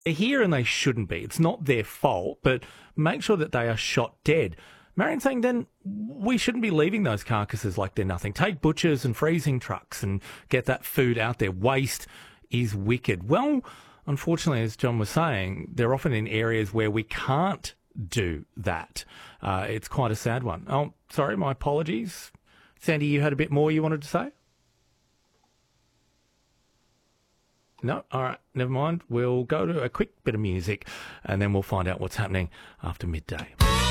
They're here and they shouldn't be. It's not their fault, but make sure that they are shot dead. Marion's saying then we shouldn't be leaving those carcasses like they're nothing. Take butchers and freezing trucks and get that food out there. Waste is wicked. Well, unfortunately, as John was saying, they're often in areas where we can't do that. It's quite a sad one. Oh, sorry, my apologies. Sandy, you had a bit more you wanted to say? No? All right, never mind. We'll go to a quick bit of music and then we'll find out what's happening after midday.